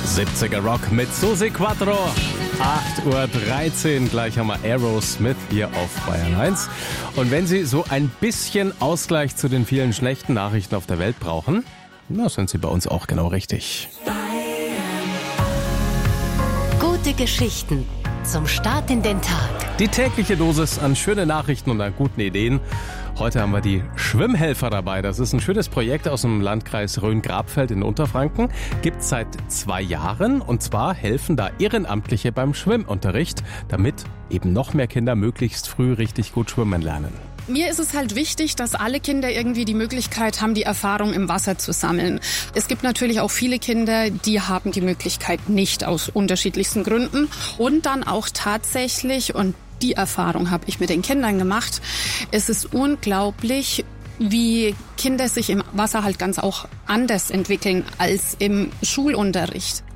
70er Rock mit Susi Quattro. 8:13 Uhr, gleich haben wir Aerosmith hier auf Bayern 1. Und wenn Sie so ein bisschen Ausgleich zu den vielen schlechten Nachrichten auf der Welt brauchen, na, sind Sie bei uns auch genau richtig. Gute Geschichten zum Start in den Tag. Die tägliche Dosis an schönen Nachrichten und an guten Ideen. Heute haben wir die Schwimmhelfer dabei. Das ist ein schönes Projekt aus dem Landkreis Rhön-Grabfeld in Unterfranken. Gibt es seit 2 Jahren. Und zwar helfen da Ehrenamtliche beim Schwimmunterricht, damit eben noch mehr Kinder möglichst früh richtig gut schwimmen lernen. Mir ist es halt wichtig, dass alle Kinder irgendwie die Möglichkeit haben, die Erfahrung im Wasser zu sammeln. Es gibt natürlich auch viele Kinder, die haben die Möglichkeit nicht aus unterschiedlichsten Gründen. Und dann auch tatsächlich, und die Erfahrung habe ich mit den Kindern gemacht, es ist unglaublich, wie Kinder sich im Wasser halt ganz auch anders entwickeln als im Schulunterricht.